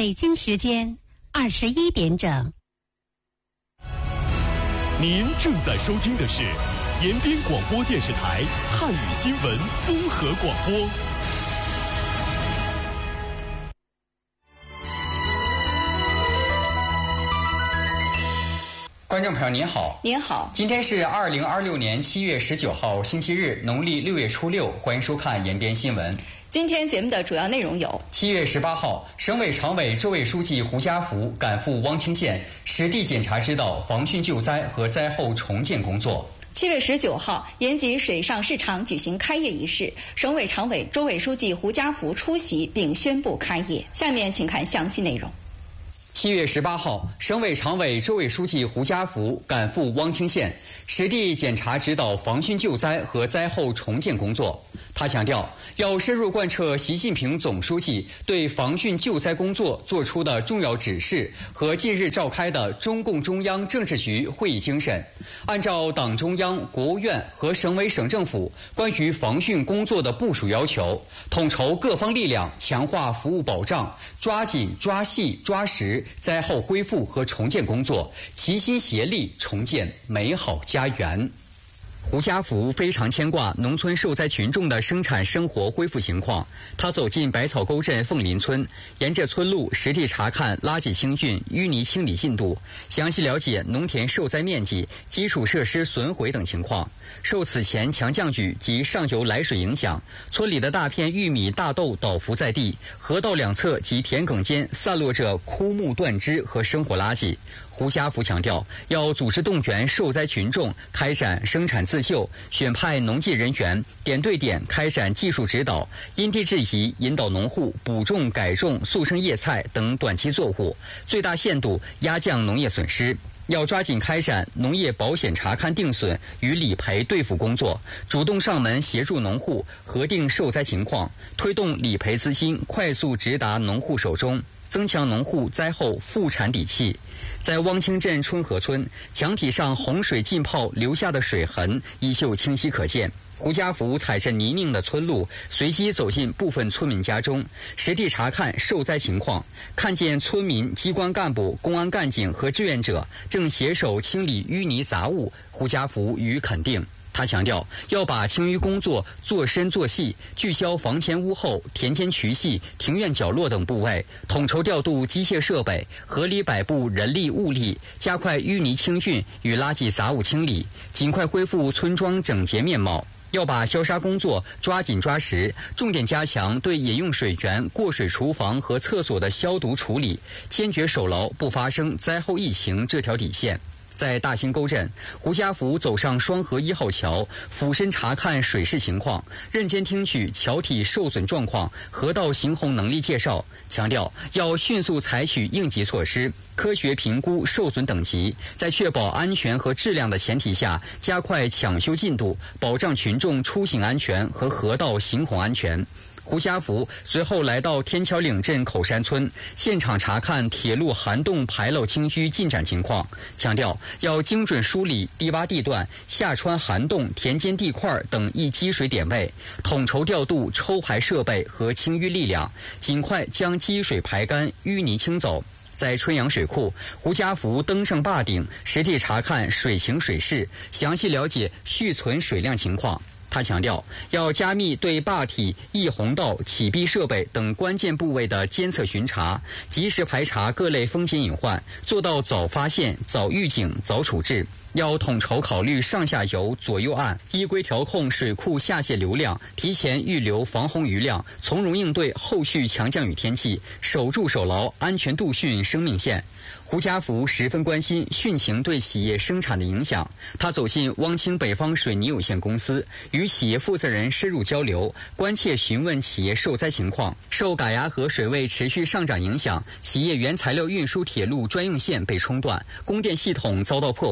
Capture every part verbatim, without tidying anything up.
北京时间二十一点整。 您正在收听的是延边广播电视台汉语新闻综合广播。 观众朋友您好， 您好， 今天是二零二六年七月十九号星期日，农历六月初六，欢迎收看延边新闻。 今天节目的主要内容有： 七月十八号，省委常委、州委书记胡家福赶赴汪清县，实地检查指导防汛救灾和灾后重建工作。 七月十九号，延吉水上市场举行开业仪式，省委常委、州委书记胡家福出席并宣布开业。下面请看详细内容。 七月十八号，省委常委、州委书记胡家福赶赴汪清县，实地检查指导防汛救灾和灾后重建工作。他强调，要深入贯彻习近平总书记对防汛救灾工作作出的重要指示和近日召开的中共中央政治局会议精神，按照党中央、国务院和省委省政府关于防汛工作的部署要求，统筹各方力量，强化服务保障，抓紧、抓细、抓实灾后恢复和重建工作，齐心协力重建美好家园。胡家福非常牵挂农村受灾群众的生产生活恢复情况，他走进百草沟镇凤林村，沿着村路实地查看垃圾清运、淤泥清理进度，详细了解农田受灾面积、基础设施损毁等情况。受此前强降雨及上游来水影响，村里的大片玉米、大豆倒伏在地，河道两侧及田埂间散落着枯木断枝和生活垃圾。胡家福强调，要组织动员受灾群众开展生产自救，选派农技人员点对点开展技术指导，因地制宜引导农户补种、改种速生叶菜等短期作物，最大限度压降农业损失。要抓紧开展农业保险查勘定损与理赔对付工作，主动上门协助农户核定受灾情况，推动理赔资金快速直达农户手中，增强农户灾后复产底气。在汪清镇春河村，墙体上洪水浸泡留下的水痕依旧清晰可见。胡家福踩着泥泞的村路，随机走进部分村民家中，实地查看受灾情况，看见村民、机关干部、公安干警和志愿者正携手清理淤泥杂物，胡家福予以肯定。他强调，要把清淤工作做深做细，聚焦房前屋后、田间渠隙、庭院角落等部位，统筹调度机械设备，合理摆布人力物力，加快淤泥清运与垃圾杂物清理，尽快恢复村庄整洁面貌。要把消杀工作抓紧抓实，重点加强对饮用水源、过水厨房和厕所的消毒处理，坚决守牢不发生灾后疫情这条底线。在大兴沟镇，胡家福走上双河一号桥，俯身查看水势情况，认真听取桥体受损状况、河道行洪能力介绍，强调要迅速采取应急措施，科学评估受损等级，在确保安全和质量的前提下，加快抢修进度，保障群众出行安全和河道行洪安全。胡家福随后来到天桥岭镇口山村，现场查看铁路涵洞排涝清淤进展情况，强调要精准梳理低洼地段、下穿涵洞、田间地块等易积水点位，统筹调度抽排设备和清淤力量，尽快将积水排干、淤泥清走。在春阳水库，胡家福登上坝顶，实地查看水情水势，详细了解蓄存水量情况。他强调，要加密对坝体、溢洪道、起闭设备等关键部位的监测巡查，及时排查各类风险隐患，做到早发现、早预警、早处置。要统筹考虑上下游、左右岸，依规调控水库下泄流量，提前预留防洪余量，从容应对后续强降雨天气，守住守牢安全度汛生命线。胡家福十分关心汛情对企业生产的影响，他走进汪清北方水泥有限公司，与企业负责人深入交流，关切询问企业受灾情况。受嘎牙河水位持续上涨影响，企业原材料运输铁路专用线被冲断，供电系统遭到破坏。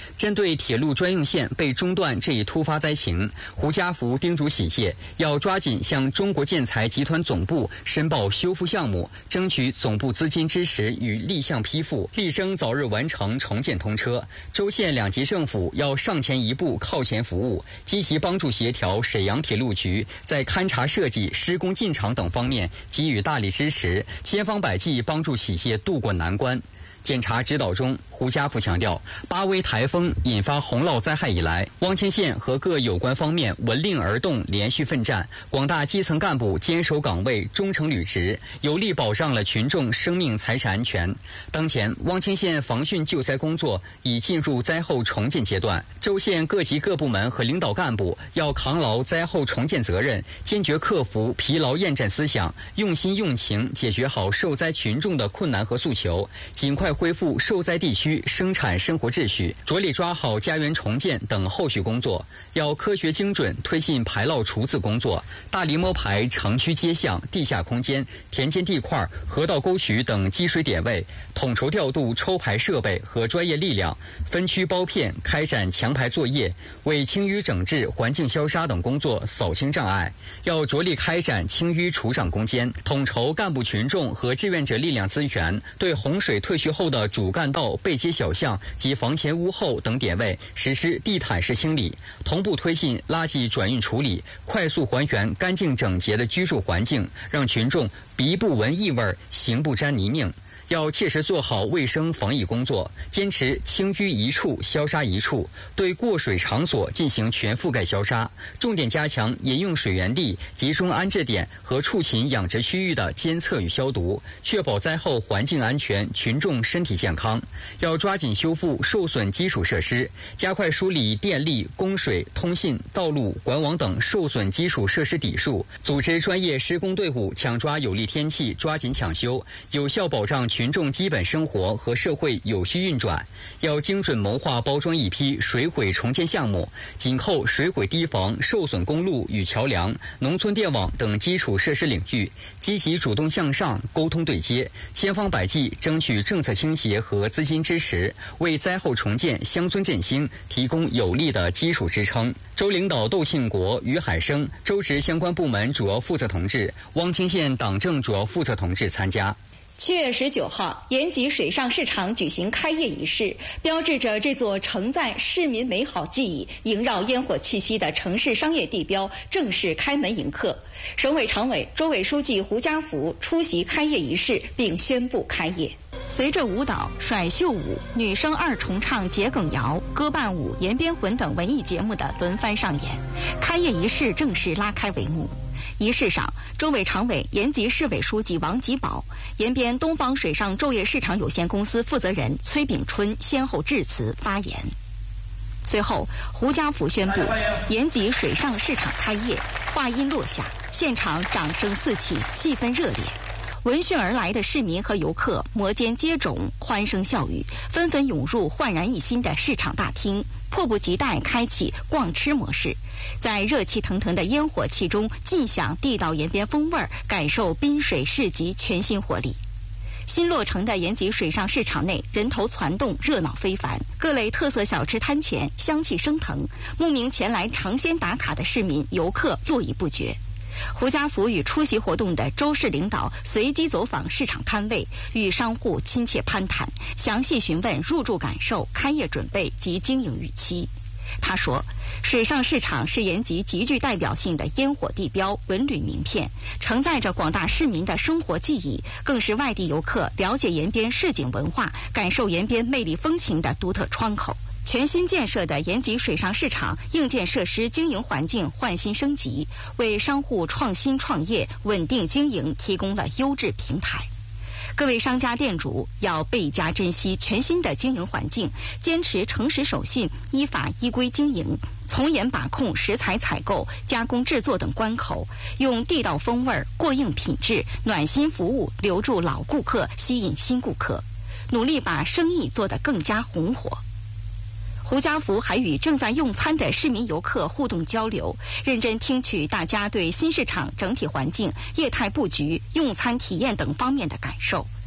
针对铁路专用线被中断这一突发灾情，胡家福叮嘱企业要抓紧向中国建材集团总部申报修复项目，争取总部资金支持与立项批复，力争早日完成重建通车。州县两级政府要上前一步靠前服务，积极帮助协调沈阳铁路局在勘察设计、施工进场等方面给予大力支持，千方百计帮助企业渡过难关。检查指导中，胡家福强调，八威台风引发洪涝灾害以来，汪清县和各有关方面闻令而动，连续奋战，广大基层干部坚守岗位，忠诚履职，有力保障了群众生命财产安全。当前，汪清县防汛救灾工作已进入灾后重建阶段，州县各级各部门和领导干部要扛牢灾后重建责任，坚决克服疲劳厌战思想，用心用情解决好受灾群众的困难和诉求，尽快恢复受灾地区生产生活秩序，着力抓好家园重建等后续工作，要科学精准推进排涝除渍工作，大力摸排城区街巷、地下空间、田间地块、河道沟渠等积水点位，统筹调度抽排设备和专业力量，分区包片开展强排作业，为清淤整治、环境消杀等工作扫清障碍。要着力开展清淤除障攻坚，统筹干部群众和志愿者力量资源，对洪水退去后的主干道、背街小巷及房前屋后等点位实施地毯式清理，同步推进垃圾转运处理，快速还原干净整洁的居住环境，让群众鼻不闻异味，行不沾泥泞。要切实做好卫生防疫工作，坚持清淤一处消杀一处，对过水场所进行全覆盖消杀，重点加强饮用水源地、集中安置点和畜禽养殖区域的监测与消毒，确保灾后环境安全、群众身体健康。要抓紧修复受损基础设施，加快梳理电力、供水、通信、道路、管网等受损基础设施底数，组织专业施工队伍抢抓有利天气，抓紧抢修，有效保障群众基本生活和社会有序运转。要精准谋划包装一批水毁重建项目，紧扣水毁堤防、受损公路与桥梁、农村电网等基础设施领域，积极主动向上沟通对接，千方百计争取政策倾斜和资金支持，为灾后重建、乡村振兴提供有力的基础支撑。州领导窦庆国、于海生、州直相关部门主要负责同志、汪清县党政主要负责同志参加。 七月十九号，延吉水上市场举行开业仪式，标志着这座承载市民美好记忆、萦绕烟火气息的城市商业地标正式开门迎客。省委常委、州委书记胡家福出席开业仪式并宣布开业。随着舞蹈、甩袖舞、女声二重唱桔梗谣、歌伴舞、延边魂等文艺节目的轮番上演，开业仪式正式拉开帷幕。仪式上，州委常委、延吉市委书记王吉宝、延边东方水上昼夜市场有限公司负责人崔炳春先后致辞发言。随后，胡家福宣布延吉水上市场开业，话音落下，现场掌声四起，气氛热烈。闻讯而来的市民和游客摩肩接踵，欢声笑语，纷纷涌入焕然一新的市场大厅，迫不及待开启逛吃模式，在热气腾腾的烟火气中尽享地道延边风味，感受滨水市集全新活力。新落成的延吉水上市场内人头攒动，热闹非凡，各类特色小吃摊前，香气升腾，慕名前来尝鲜打卡的市民游客络绎不绝。胡家福与出席活动的州市领导随机走访市场摊位，与商户亲切攀谈，详细询问入驻感受、开业准备及经营预期。他说，水上市场是延吉极具代表性的烟火地标、文旅名片，承载着广大市民的生活记忆，更是外地游客了解延边市井文化、感受延边魅力风情的独特窗口。全新建设的延吉水上市场硬件设施经营环境焕新升级，为商户创新创业、稳定经营提供了优质平台。各位商家店主要倍加珍惜全新的经营环境，坚持诚实守信、依法依规经营，从严把控食材采购、加工制作等关口，用地道风味、过硬品质、暖心服务留住老顾客，吸引新顾客，努力把生意做得更加红火。胡家福还与正在用餐的市民游客互动交流，认真听取大家对新市场整体环境、业态布局、用餐体验等方面的感受，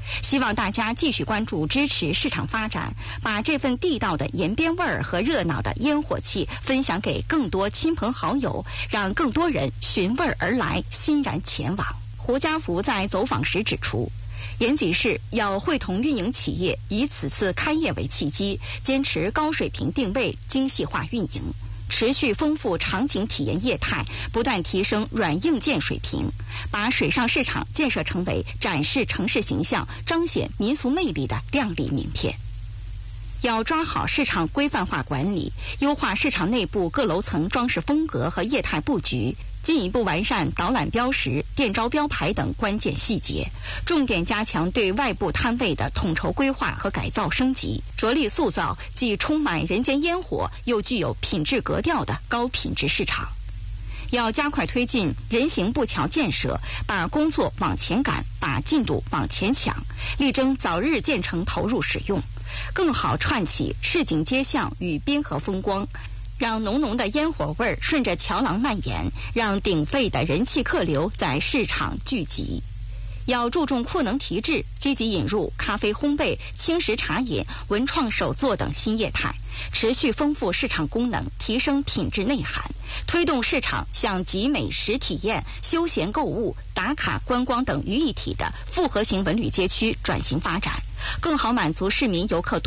希望大家继续关注支持市场发展，把这份地道的延边味儿和热闹的烟火气分享给更多亲朋好友，让更多人寻味而来，欣然前往。胡家福在走访时指出，延吉市要会同运营企业，以此次开业为契机，坚持高水平定位、精细化运营，持续丰富场景体验业态，不断提升软硬件水平，把水上市场建设成为展示城市形象、彰显民俗魅力的亮丽名片。要抓好市场规范化管理，优化市场内部各楼层装饰风格和业态布局，进一步完善导览标识、店招标牌等关键细节，重点加强对外部摊位的统筹规划和改造升级，着力塑造既充满人间烟火又具有品质格调的高品质市场。要加快推进人行步桥建设，把工作往前赶，把进度往前抢，力争早日建成投入使用，更好串起市井街巷与滨河风光，让浓浓的烟火味儿顺着桥廊蔓延，让鼎沸的人气客流在市场聚集。要注重库能提质，积极引入咖啡烘焙、轻食茶饮、文创手作等新业态，持续丰富市场功能，提升品质内涵，推动市场向集美食体验、休闲购物、打卡观光等于一体的复合型文旅街区转型发展，更好满足市民游客多